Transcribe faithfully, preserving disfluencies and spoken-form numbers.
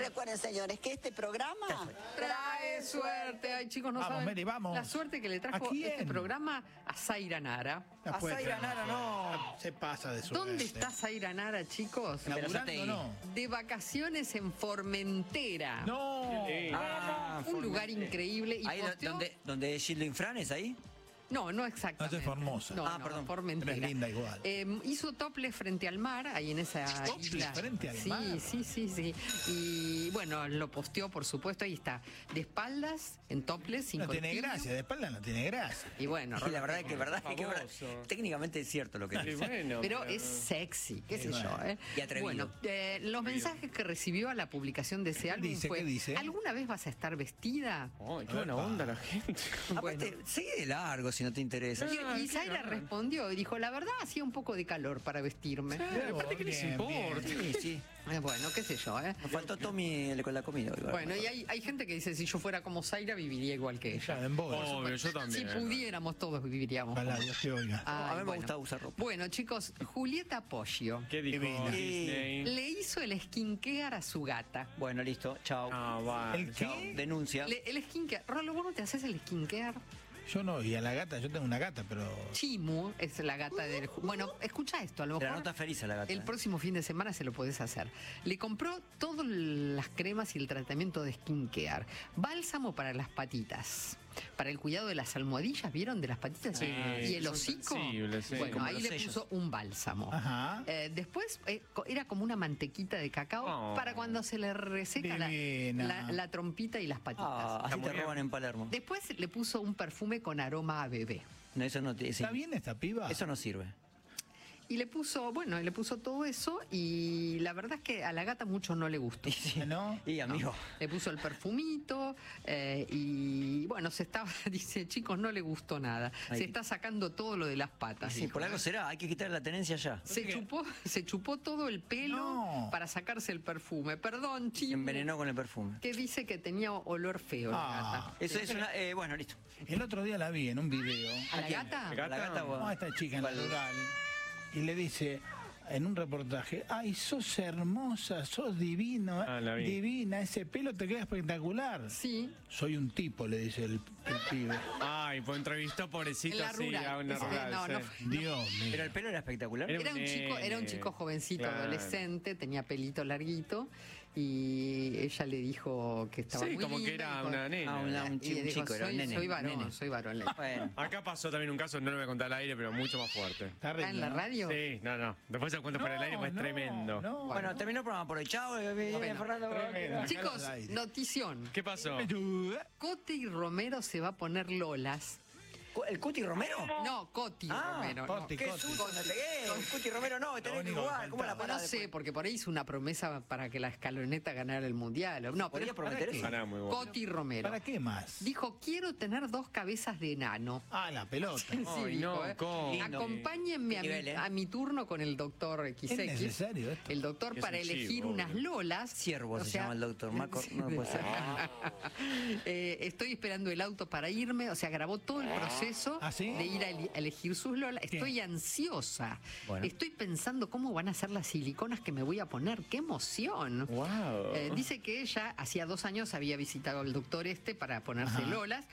recuerden, señores, que este programa trae suerte. Ay, chicos, no vamos, saben Mary, vamos. la suerte que le trajo este programa a Zaira Nara. No a Zaira Nara, no. Se pasa de suerte. ¿Dónde está Zaira Nara, chicos? Laburando, no. De vacaciones en Formentera. No. Ah, Un lugar increíble. Y ahí posteó... donde, donde Gildo Infran es ahí. No, no exactamente. No, es Formosa. No, Ah, no, perdón. Formentera. Pero es linda igual. Eh, hizo topless frente al mar, ahí en esa ¿Topless isla. frente al sí, mar? Sí, sí, sí. Y bueno, lo posteó, por supuesto, ahí está. De espaldas, en topless, sin No tiene corpiño. gracia, de espalda no tiene gracia. Y bueno, Y la verdad es que, verdad, es que verdad, Famoso. técnicamente es cierto lo que Sí, dice. bueno, pero es sexy, qué sé bueno. yo. ¿eh? Y atrevido. Bueno, eh, los mensajes que recibió a la publicación de ese ¿Qué álbum dice? fue: ¿Qué dice? ¿alguna vez vas a estar vestida? Ay, qué buena onda la gente. Aparte, sigue de largo si no te interesa. Y, Ah, y qué Zaira ganas. respondió y dijo: la verdad, hacía un poco de calor para vestirme. Claro, aparte, ¿qué les Bien, importa? bien. Sí, sí. Eh, bueno, qué sé yo, ¿eh? Nos faltó Tommy con la comida. igual. Bueno, y hay, hay gente que dice: si yo fuera como Zaira, viviría igual que ella. Ya, en bola. Obvio, yo también. Si pudiéramos, todos viviríamos. Ojalá Dios te oiga. Ay, a mí me bueno. gusta usar ropa. Bueno, chicos, Julieta Poggio ¿Qué dijo Divina. Disney? le hizo el skincare a su gata. Bueno, listo. Chao. Ah, va. ¿El Chao. qué? Denuncia. Le- el skincare. Rolo, ¿vos no te haces el skincare? Yo no, y a la gata, yo tengo una gata, pero... Chimu es la gata del... Bueno, escucha esto, a lo Te la mejor nota feliz a la gata. el ¿eh? próximo fin de semana se lo podés hacer. Le compró todas las cremas y el tratamiento de skincare. Bálsamo para las patitas. Para el cuidado de las almohadillas, ¿vieron? De las patitas Sí, y el son hocico. sensibles, sí. Bueno, Como ahí los le sellos. puso un bálsamo. Ajá. Eh, después eh, co- era como una mantequita de cacao Oh. para cuando se le reseca la, Divina. la- la trompita y las patitas. Ah, así Está muy te roban bien. en Palermo. Después le puso un perfume con aroma a bebé. No, eso no te, sí. ¿Está bien esta piba? Eso no sirve. Y le puso, bueno, le puso todo eso y la verdad es que a la gata mucho no le gustó. Y, sí. ¿No? Y amigo. Le puso el perfumito eh, y bueno, se estaba, dice, chicos, no le gustó nada. Ay. Se está sacando todo lo de las patas. Sí, dijo. por algo será. Hay que quitar la tenencia ya. Se chupó, se chupó todo el pelo No. para sacarse el perfume. Perdón, Se chico. envenenó con el perfume. Que dice que tenía olor feo la Ah. gata. Eso es una. Eh, bueno, listo. El otro día la vi en un video. ¿A la quién? gata? ¿A A la gata o No, a esta chica en la ¿Cuál? rural. Y le dice en un reportaje: ay, sos hermosa, sos divino, ¿eh? Ah, la vi. divina, ese pelo te queda espectacular. Sí. Soy un tipo, le dice el, el pibe. Ay, pues entrevistó pobrecito En la así rural. a una Ese- rural. no, no. sí. Dios mío. Pero el pelo era espectacular. Era Era un un chico, era un nene. chico jovencito, Claro. adolescente, tenía pelito larguito y ella le dijo que estaba Sí, muy como que linda, era dijo- una nena. Ah, una- un, y chi- un dijo, chico, era un soy, nene. soy varón, nene. soy varón. Bueno. Acá pasó también un caso, no lo voy a contar al aire, pero mucho más fuerte. Está ¿Ah, rico, en la ¿no? radio? Sí, no, no. Después se lo cuento por el aire, pues es no, tremendo. no. Bueno, terminó el programa por hoy. Chao, eh, bien, Bueno, Fernando. tremendo. Chicos, Al aire. notición. ¿Qué pasó? Cote y Romero se va a poner lolas. ¿El Cuti Romero? No, Coti Ah, Romero. Coti, no. ¿Qué Coti. susto me pegué? El Cuti Romero no, tenés que único que jugar. ¿Cómo la faltaba. parás No sé, después? porque por ahí hizo una promesa para que la escaloneta ganara el mundial. No, ¿Podría pero prometer qué? eso? Ah, muy bueno. Coti Romero. ¿Para qué más? Dijo, quiero tener dos cabezas de enano. Ah, la pelota. Sí, Ay, dijo, no, ¿eh? ¿cómo? Lindo. Acompáñenme a mi, Qué nivel, ¿eh? a mi turno con el doctor X X. ¿Es necesario esto? El doctor Es para un elegir chivo, unas obvio. lolas. Siervo O se sea, llama el doctor. Marco, no puede ser. Eh, estoy esperando el auto para irme. O sea, grabó todo el proceso ¿Ah, sí? de ir a, eli- a elegir sus lolas. ¿Qué? Estoy ansiosa. Bueno. Estoy pensando cómo van a ser las siliconas que me voy a poner. ¡Qué emoción! Wow. Eh, dice que ella hacía dos años había visitado al doctor este para ponerse Ajá. lolas.